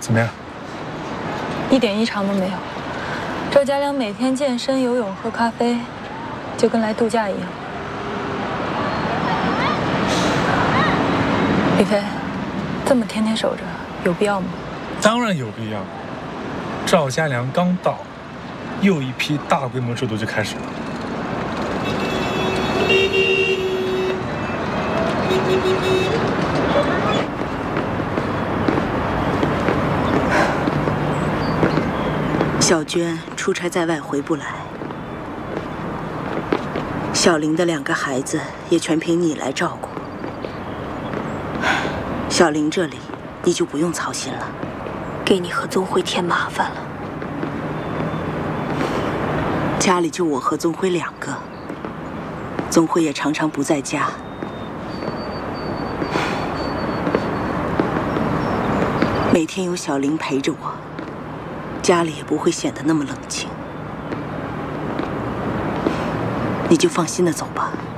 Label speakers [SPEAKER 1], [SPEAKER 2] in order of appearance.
[SPEAKER 1] 怎么样？
[SPEAKER 2] 一点异常都没有。赵家良每天健身、游泳、喝咖啡，就跟来度假一样。李飞，这么天天守着，有必要吗？
[SPEAKER 1] 当然有必要。赵家良刚到，又一批大规模制度就开始了。
[SPEAKER 3] 小娟出差在外回不来，小林的2个孩子也全凭你来照顾。小林这里你就不用操心了，
[SPEAKER 4] 给你和宗辉添麻烦了。
[SPEAKER 3] 家里就我和宗辉2个，宗辉也常常不在家。每天有小林陪着我，家里也不会显得那么冷清。你就放心的走吧。